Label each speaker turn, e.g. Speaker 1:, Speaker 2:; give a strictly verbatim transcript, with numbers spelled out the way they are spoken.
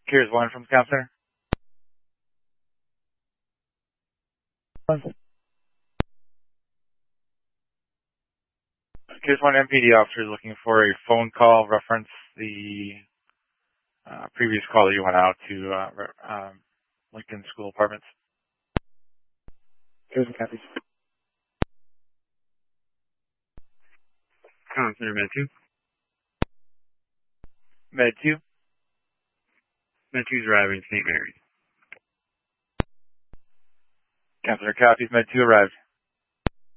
Speaker 1: Here's one from Scout Center. Here's one M P D officer looking for a phone call reference the uh, previous call that you went out to uh, um, Lincoln School Apartments.
Speaker 2: Here's a copy.
Speaker 3: Comm Center, Med two.
Speaker 1: Med two.
Speaker 3: Med two's arriving in Saint Mary's.
Speaker 1: Counselor copies. Med two arrived.